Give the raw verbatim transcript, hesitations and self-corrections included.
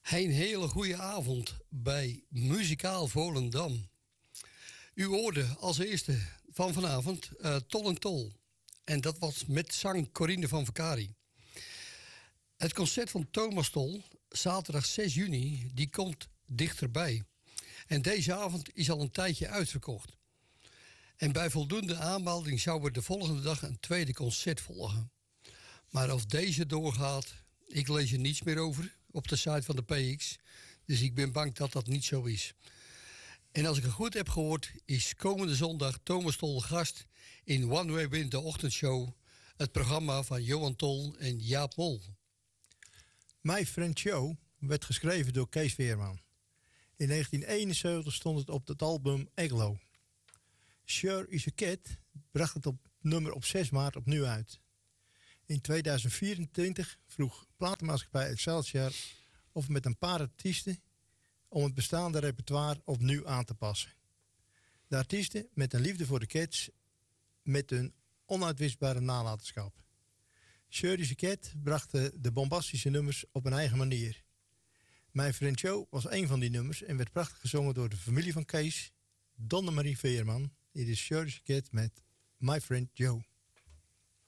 Een hele goede avond bij Muzikaal Volendam. U hoorde als eerste van vanavond uh, Tol en Tol. En dat was met zang Corine van Vakari. Het concert van Thomas Tol, zaterdag zes juni, die komt dichterbij. En deze avond is al een tijdje uitverkocht. En bij voldoende aanmelding zou er de volgende dag een tweede concert volgen. Maar of deze doorgaat, ik lees er niets meer over op de site van de P X. Dus ik ben bang dat dat niet zo is. En als ik het goed heb gehoord, is komende zondag Thomas Tol gast in One Way Wind, de ochtendshow. Het programma van Johan Tol en Jaap Mol. My Friend Joe werd geschreven door Kees Veerman. In negentien eenenzeventig stond het op het album Aglow. Sure is a Cat bracht het op nummer op zes maart opnieuw uit. In tweeduizend vierentwintig vroeg platenmaatschappij Excelsior of met een paar artiesten om het bestaande repertoire opnieuw aan te passen. De artiesten met een liefde voor de Cats met een onuitwisbare nalatenschap. Sure is a Cat bracht de bombastische nummers op een eigen manier. My Friend Joe was een van die nummers en werd prachtig gezongen door de familie van Kees, Donna Marie Veerman. Dit is Sure is a Cat met My Friend Joe.